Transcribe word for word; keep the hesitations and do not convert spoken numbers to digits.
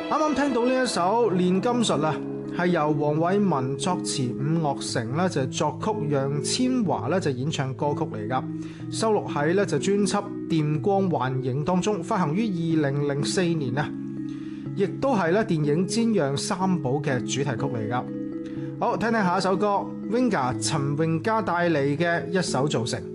啱啱聽到呢一首《煉金術》啊，係由黃偉文作詞，伍樂城咧就作曲，楊千嬅咧就演唱歌曲嚟噶，收錄喺咧就專輯《電光幻影》當中，發行於二零零四年啊，亦都係咧電影《煎釀三寶》嘅主題曲嚟噶。好，聽聽下一首歌 ，Vinga 陳詠嘉帶嚟嘅一首造成。